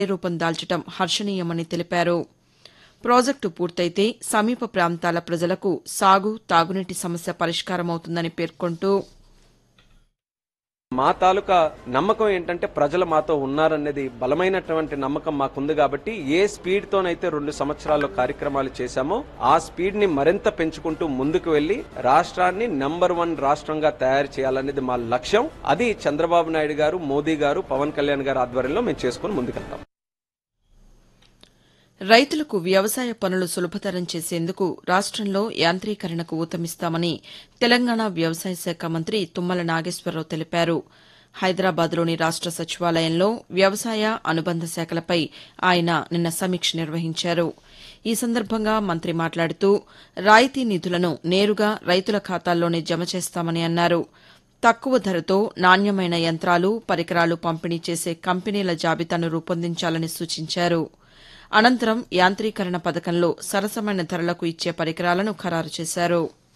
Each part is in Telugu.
రూపం దాల్చడం హర్షణీయమని తెలిపారు. ప్రాజెక్టు పూర్తయితే సమీప ప్రాంతాల ప్రజలకు సాగు, తాగునీటి సమస్య పరిష్కారమవుతుందని పేర్కొంటూ మా తాలూకా నమ్మకం ఏంటంటే ప్రజలు మాతో ఉన్నారనేది బలమైనటువంటి నమ్మకం మాకుంది. కాబట్టి ఏ స్పీడ్ తోనైతే 2 సంవత్సరాల్లో కార్యక్రమాలు చేశామో ఆ స్పీడ్ ని మరింత పెంచుకుంటూ ముందుకు వెళ్లి రాష్ట్రాన్ని నంబర్ 1 రాష్ట్రంగా తయారు చేయాలనేది మా లక్ష్యం. అది చంద్రబాబు నాయుడు గారు, మోదీ గారు, పవన్ కళ్యాణ్ గారు ఆధ్వర్యంలో మేము చేసుకుని ముందుకెళ్తాం. రైతులకు వ్యవసాయ పనులు సులభతరం చేసేందుకు రాష్టంలో యాంత్రీకరణకు ఊతమిస్తామని తెలంగాణ వ్యవసాయ శాఖ మంత్రి తుమ్మల నాగేశ్వరరావు తెలిపారు. హైదరాబాద్లోని రాష్ట సచివాలయంలో వ్యవసాయ, అనుబంధ శాఖలపై ఆయన నిన్న సమీక్ష నిర్వహించారు. ఈ సందర్భంగా మంత్రి మాట్లాడుతూ రాయితీ నిధులను నేరుగా రైతుల ఖాతాల్లోనే జమ చేస్తామని అన్నారు. తక్కువ ధరతో నాణ్యమైన యంత్రాలు, పరికరాలు పంపిణీ చేసే కంపెనీల జాబితాను రూపొందించాలని సూచించారు. అనంతరం యాంత్రీకరణ పథకంలో సరసమైన ధరలకు ఇచ్చే పరికరాలను ఖరారు చేశారు.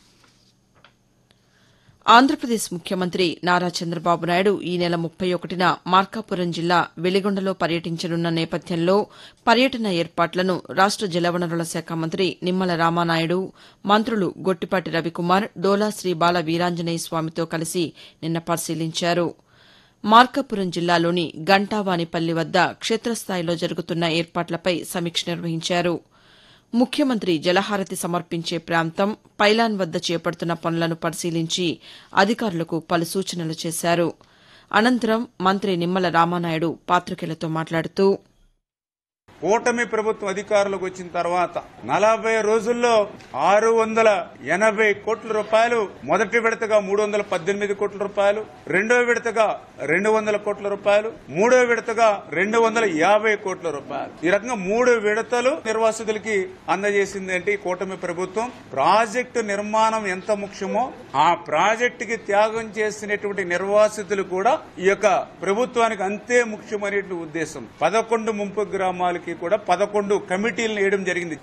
ఆంధ్రప్రదేశ్ ముఖ్యమంత్రి నారా చంద్రబాబు నాయుడు ఈ నెల 31న మార్కాపురం జిల్లా వెలిగొండలో పర్యటించనున్న నేపథ్యంలో పర్యటన ఏర్పాట్లను రాష్ట జలవనరుల శాఖ మంత్రి నిమ్మల రామానాయుడు, మంత్రులు గొట్టిపాటి రవికుమార్, డోలా శ్రీ బాల వీరాంజనేయ స్వామితో కలిసి నిన్న పరిశీలించారు. మార్కాపురం జిల్లాలోని గంటావానిపల్లి వద్ద క్షేత్రస్థాయిలో జరుగుతున్న ఏర్పాట్లపై సమీక్ష నిర్వహించారు. ముఖ్యమంత్రి జలహారతి సమర్పించే ప్రాంతం, పైలాన్ వద్ద చేపడుతున్న పనులను పరిశీలించి అధికారులకు పలు సూచనలు చేశారు. అనంతరం మంత్రి నిమ్మల రామానాయుడు పాతికేయులతో మాట్లాడుతూ కూటమి ప్రభుత్వం అధికారులకు వచ్చిన తర్వాత 40 రోజుల్లో 680 కోట్ల రూపాయలు, మొదటి విడతగా 318 కోట్ల రూపాయలు, రెండో విడతగా 200 కోట్ల రూపాయలు, మూడో విడతగా 250 కోట్ల రూపాయలు, ఈ రకంగా 3 విడతలు నిర్వాసితులకి అందజేసింది. అంటే ఈ కూటమి ప్రభుత్వం ప్రాజెక్టు నిర్మాణం ఎంత ముఖ్యమో ఆ ప్రాజెక్టుకి త్యాగం చేసినటువంటి నిర్వాసితులు కూడా ఈ యొక్క ప్రభుత్వానికి అంతే ముఖ్యమైనటువంటి ఉద్దేశం. 11 ముంపు గ్రామాలకి కూడా 11 కమిటీలను వేయడం జరిగింది.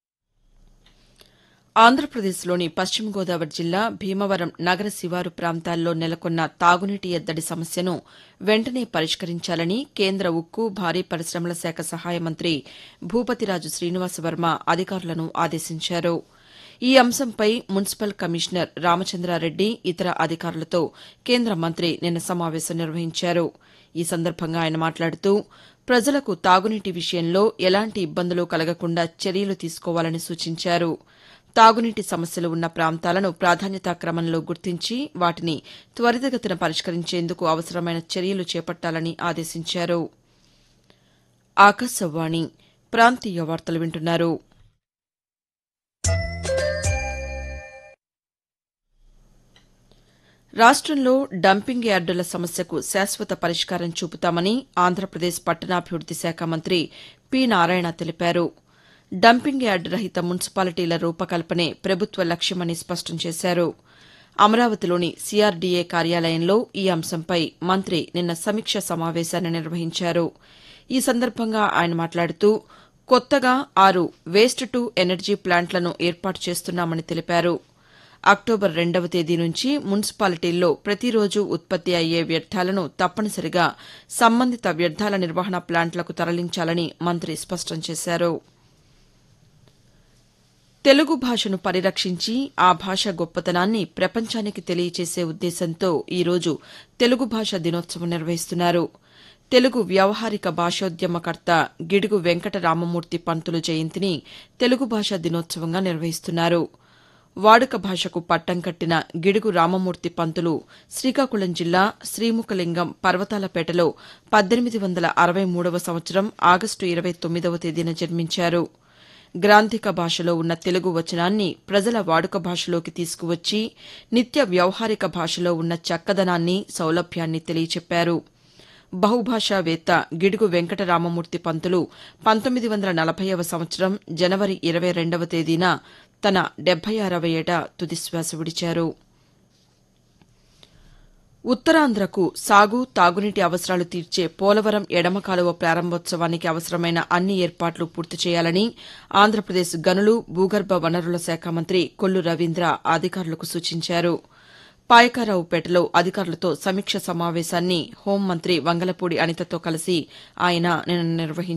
ఆంధ్రప్రదేశ్లోని పశ్చిమ గోదావరి జిల్లా భీమవరం నగర శివారు ప్రాంతాల్లో నెలకొన్న తాగునీటి ఎద్దడి సమస్యను వెంటనే పరిష్కరించాలని కేంద్ర ఉక్కు, భారీ పరిశ్రమల శాఖ సహాయ మంత్రి భూపతిరాజు శ్రీనివాసవర్మ అధికారులను ఆదేశించారు. ఈ అంశంపై మున్సిపల్ కమిషనర్ రామచంద్రారెడ్డి, ఇతర అధికారులతో కేంద్ర మంత్రి నిన్న సమావేశం నిర్వహించారు. ఈ సందర్భంగా ఆయన మాట్లాడుతూ ప్రజలకు తాగునీటి విషయంలో ఎలాంటి ఇబ్బందులు కలగకుండా చర్యలు తీసుకోవాలని సూచించారు. తాగునీటి సమస్యలు ఉన్న ప్రాంతాలను ప్రాధాన్యతా క్రమంలో గుర్తించి వాటిని త్వరితగతిన పరిష్కరించేందుకు అవసరమైన చర్యలు చేపట్టాలని ఆదేశించారు. ఆకాశవాణి ప్రాంతీయ వార్తలు వింటున్నారు. రాష్టంలో డంపింగ్ యార్డుల సమస్యకు శాశ్వత పరిష్కారం చూపుతామని ఆంధ్రప్రదేశ్ పట్టణాభివృద్ది శాఖ మంత్రి పి. నారాయణ తెలిపారు. డంపింగ్ యార్డు రహిత మున్సిపాలిటీల రూపకల్పనే ప్రభుత్వ లక్ష్యమని స్పష్టం చేశారు. అమరావతిలోని సీఆర్డీఏ కార్యాలయంలో ఈ అంశంపై మంత్రి నిన్న సమీక్ష సమావేశాన్ని నిర్వహించారు. ఈ సందర్భంగా ఆయన మాట్లాడుతూ కొత్తగా 6 వేస్ట్ టు ఎనర్జీ ప్లాంట్లను ఏర్పాటు చేస్తున్నామని తెలిపారు. అక్టోబర్ 2వ తేదీ నుంచి మున్సిపాలిటీల్లో ప్రతిరోజు ఉత్పత్తి అయ్యే వ్యర్థాలను తప్పనిసరిగా సంబంధిత వ్యర్థాల నిర్వహణ ప్లాంట్లకు తరలించాలని మంత్రి స్పష్టం చేశారు. తెలుగు భాషను పరిరక్షించి ఆ భాష గొప్పతనాన్ని ప్రపంచానికి తెలియచేసే ఉద్దేశంతో ఈరోజు తెలుగు భాషా దినోత్సవం నిర్వహిస్తున్నారు. తెలుగు వ్యవహారిక భాషోద్యమకర్త గిడుగు వెంకట రామమూర్తి పంతులు జయంతిని తెలుగు భాషా దినోత్సవంగా నిర్వహిస్తున్నారు. వాడుక భాషకు పట్టం కట్టిన గిడుగు రామమూర్తి పంతులు శ్రీకాకుళం జిల్లా శ్రీముఖలింగం పర్వతాలపేటలో 1863వ సంవత్సరం ఆగస్టు 29వ తేదీన జన్మించారు. గ్రాంథిక భాషలో ఉన్న తెలుగు వచనాన్ని ప్రజల వాడుక భాషలోకి తీసుకువచ్చి నిత్య వ్యవహారిక భాషలో ఉన్న చక్కదనాన్ని, సౌలభ్యాన్ని తెలియచెప్పారు. బహుభాషావేత్త గిడుగు వెంకట రామమూర్తి పంతులు 1940వ సంవత్సరం జనవరి 22వ తేదీన తన 76వ ఏట తుదిశ్వాస విడిచారు. ఉత్తరాంధ్రకు సాగు, తాగునీటి అవసరాలు తీర్చే పోలవరం ఎడమ కాలువ ప్రారంభోత్సవానికి అవసరమైన అన్ని ఏర్పాట్లు పూర్తి చేయాలని ఆంధ్రప్రదేశ్ గనులు, భూగర్భ వనరుల శాఖ మంత్రి కొల్లు రవీంద్ర అధికారులకు సూచించారు. పాయకారావుపేటలో అధికారులతో సమీక్ష సమావేశాన్ని హోంమంత్రి వంగలపూడి అనితతో కలిసి ఆయన నిన్న నిర్వహించారు.